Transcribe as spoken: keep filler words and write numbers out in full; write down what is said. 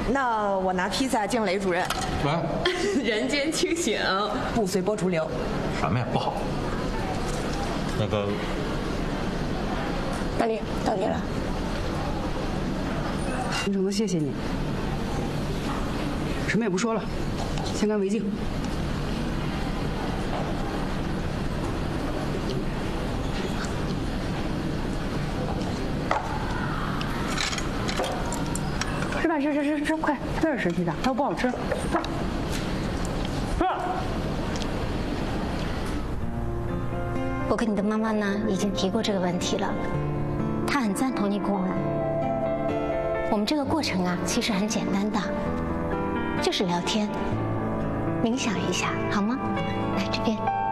那我拿披萨敬雷主任。 来， 人间清醒，不随波逐流。 什么呀？不好。那个， 大力，到你了。 真诚的谢谢你。什么也不说了，先干为敬。吃饭，吃吃吃吃，快！那是神奇的，它又不好吃。吃。 我跟你的妈妈呢，已经提过这个问题了，她很赞同你过来。我们这个过程啊，其实很简单的，就是聊天，冥想一下，好吗？来这边。